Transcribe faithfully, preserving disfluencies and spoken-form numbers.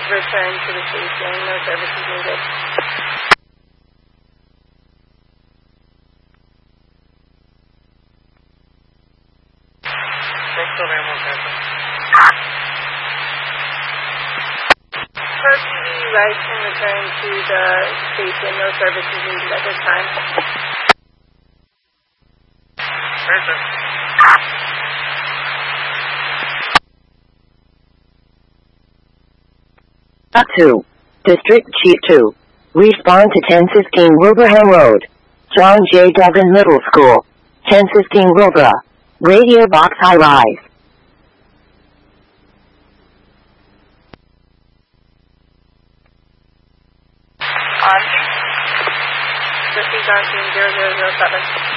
return to the station. No services needed. Pronto vemos eso. Pro T V, you guys can return to the station. No services needed at this time. Eso. two. District Chief two. Respond to ten fifteen Wilbraham Road. John J. Duggan Middle School. ten fifteen Wilbur. Radio box high rise. On. This is on team zero zero zero seven.